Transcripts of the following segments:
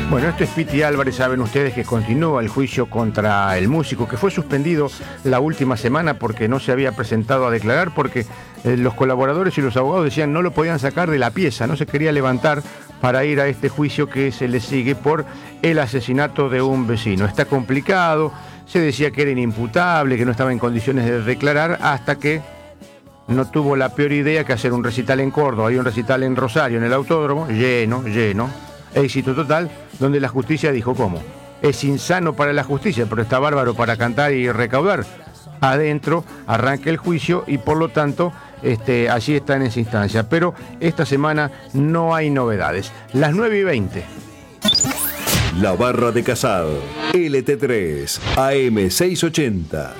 Bueno, esto es Piti Álvarez. Saben ustedes que continúa el juicio contra el músico, que fue suspendido la última semana porque no se había presentado a declarar, porque los colaboradores y los abogados decían no lo podían sacar de la pieza, no se quería levantar para ir a este juicio que se le sigue por el asesinato de un vecino. Está complicado, se decía que era inimputable, que no estaba en condiciones de declarar, hasta que no tuvo la peor idea que hacer un recital en Córdoba. Hay un recital en Rosario, en el Autódromo, lleno, éxito total, donde la justicia dijo, ¿cómo? Es insano para la justicia, pero está bárbaro para cantar y recaudar. Adentro arranca el juicio y por lo tanto allí está en esa instancia. Pero esta semana no hay novedades. Las 9:20. La Barra de Casado, LT3, AM680.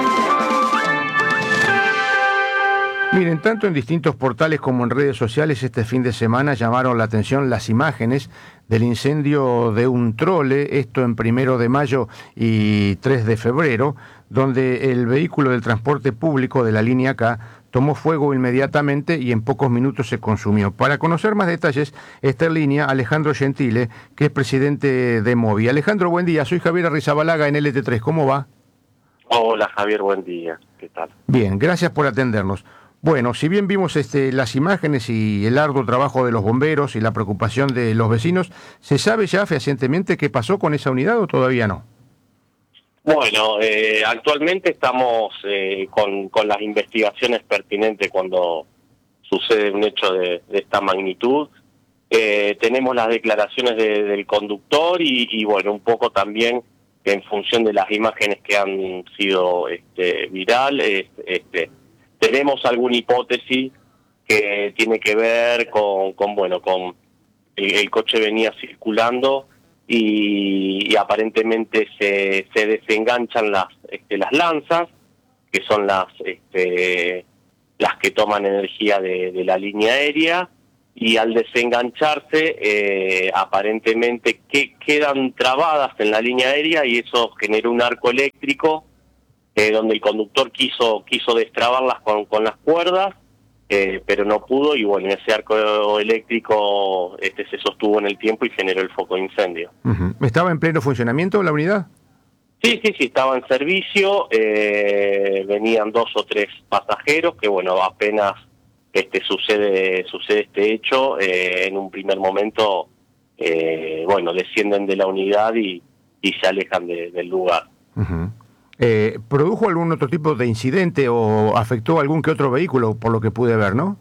Miren, tanto en distintos portales como en redes sociales este fin de semana llamaron la atención las imágenes del incendio de un trole, esto en 1 de mayo y 3 de febrero, donde el vehículo del transporte público de la línea K tomó fuego inmediatamente y en pocos minutos se consumió. Para conocer más detalles está en línea Alejandro Gentile, que es presidente de Movi. Alejandro, buen día, soy Javier Arrizabalaga en LT3, ¿cómo va? Hola Javier, buen día, ¿qué tal? Bien, gracias por atendernos. Bueno, si bien vimos las imágenes y el arduo trabajo de los bomberos y la preocupación de los vecinos, ¿se sabe ya fehacientemente qué pasó con esa unidad o todavía no? Bueno, actualmente estamos con las investigaciones pertinentes cuando sucede un hecho de esta magnitud. Tenemos las declaraciones del conductor y bueno, un poco también en función de las imágenes que han sido virales, tenemos alguna hipótesis que tiene que ver con el coche venía circulando y aparentemente se desenganchan las lanzas, que son las que toman energía de la línea aérea, y al desengancharse aparentemente quedan trabadas en la línea aérea y eso generó un arco eléctrico donde el conductor quiso destrabarlas con las cuerdas, pero no pudo, y bueno, ese arco eléctrico se sostuvo en el tiempo y generó el foco de incendio. Uh-huh. ¿Estaba en pleno funcionamiento la unidad? Sí, estaba en servicio, venían 2 o 3 pasajeros, que bueno, apenas sucede este hecho, en un primer momento, descienden de la unidad y se alejan del lugar. Uh-huh. ¿Produjo algún otro tipo de incidente o afectó algún que otro vehículo, por lo que pude ver, no?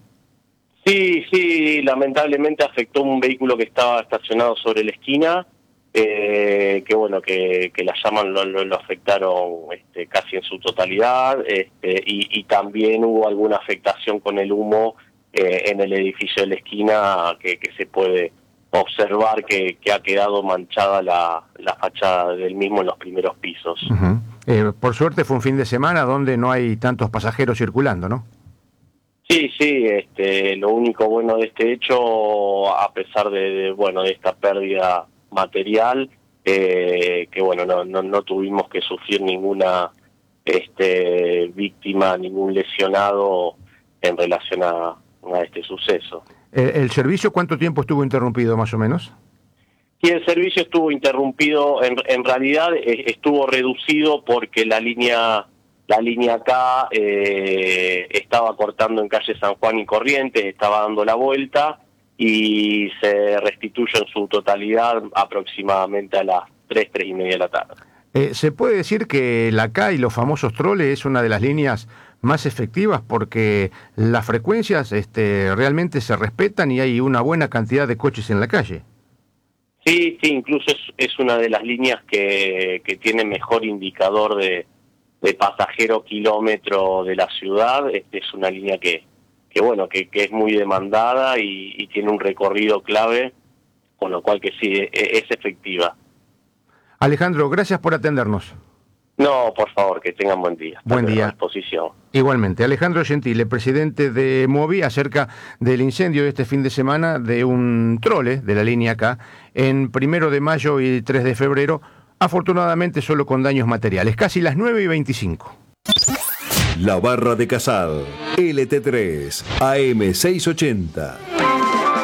Sí, lamentablemente afectó un vehículo que estaba estacionado sobre la esquina, que las llamas lo afectaron casi en su totalidad, y también hubo alguna afectación con el humo en el edificio de la esquina que se puede observar que ha quedado manchada la fachada del mismo en los primeros pisos. Uh-huh. Por suerte fue un fin de semana donde no hay tantos pasajeros circulando, ¿no? Sí, lo único bueno de este hecho, a pesar de esta pérdida material, no tuvimos que sufrir ninguna víctima, ningún lesionado en relación a este suceso. ¿El servicio cuánto tiempo estuvo interrumpido más o menos? Sí, el servicio estuvo interrumpido, en realidad estuvo reducido porque la línea K estaba cortando en calle San Juan y Corrientes, estaba dando la vuelta y se restituyó en su totalidad aproximadamente a las 3:30 de la tarde. ¿Se puede decir que la K y los famosos troles es una de las líneas más efectivas porque las frecuencias realmente se respetan y hay una buena cantidad de coches en la calle? Sí, incluso es una de las líneas que tiene mejor indicador de pasajero kilómetro de la ciudad. Es una línea que es muy demandada y tiene un recorrido clave, con lo cual que sí, es efectiva. Alejandro, gracias por atendernos. No, por favor, que tengan buen día. Buen día. A disposición. Igualmente. Alejandro Gentile, presidente de Movi, acerca del incendio de este fin de semana de un trole de la línea K en 1 de mayo y 3 de febrero, afortunadamente solo con daños materiales. Casi las 9:25. La Barra de Casado, LT3, AM680.